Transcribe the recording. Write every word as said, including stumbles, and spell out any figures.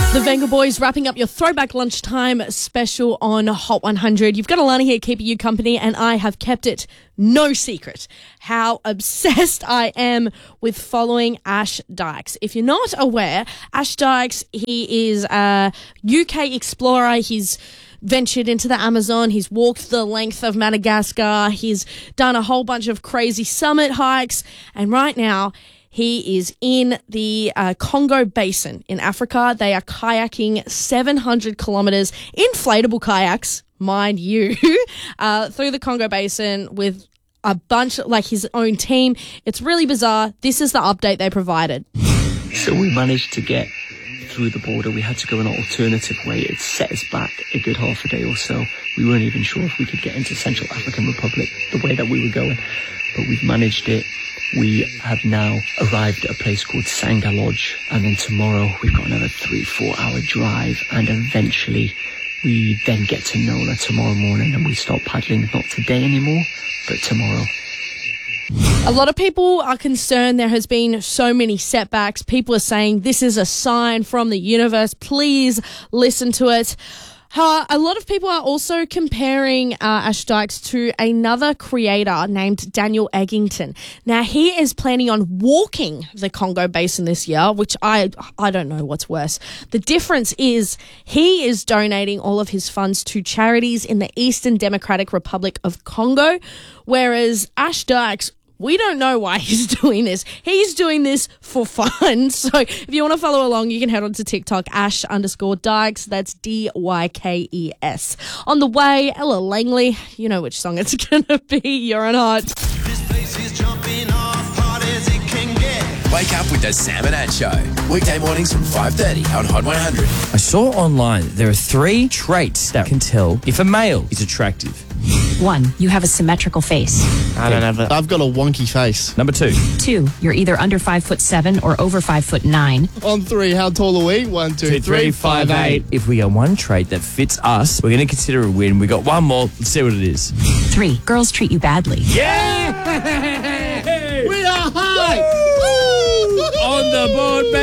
The Venga Boys wrapping up your throwback lunchtime special on Hot one hundred. You've got Alana here keeping you company, and I have kept it no secret how obsessed I am with following Ash Dykes. If you're not aware, Ash Dykes, he is a U K explorer. He's ventured into the Amazon. He's walked the length of Madagascar. He's done a whole bunch of crazy summit hikes. And right now, he is in the uh, Congo Basin in Africa. They are kayaking seven hundred kilometers, inflatable kayaks, mind you, uh, through the Congo Basin with a bunch, like his own team. It's really bizarre. This is the update they provided. So we managed to get through the border. We had to go an alternative way. It set us back a good half a day or so. We weren't even sure if we could get into Central African Republic the way that we were going, but we've managed it. We have now arrived at a place called Sanga Lodge, and then tomorrow we've got another three, four hour drive, and eventually we then get to Nola tomorrow morning, and we start paddling, not today anymore, but tomorrow. A lot of people are concerned there has been so many setbacks. People are saying this is a sign from the universe. Please listen to it. Uh, a lot of people are also comparing uh, Ash Dykes to another creator named Daniel Eggington. Now, he is planning on walking the Congo Basin this year, which I I don't know what's worse. The difference is he is donating all of his funds to charities in the Eastern Democratic Republic of Congo, whereas Ash Dykes, we don't know why he's doing this. He's doing this for fun. So if you want to follow along, you can head on to TikTok, Ash underscore Dykes. That's D Y K E S. On the way, Ella Langley. You know which song it's going to be. You're on Hot. This place is jumping off hard as it can get. Wake up with the Sam and Ad Show. Weekday mornings from five thirty on Hot one hundred. I saw online there are three traits that can tell if a male is attractive. One, you have a symmetrical face. I don't have it. I've got a wonky face. Number two. Two, you're either under five foot seven or over five foot nine. On three, how tall are we? One, two, Two, three, three, five, five, eight. eight. If we got one trait that fits us, we're going to consider a win. We got one more. Let's see what it is. Three, girls treat you badly. Yeah! We are high! On the board, baby.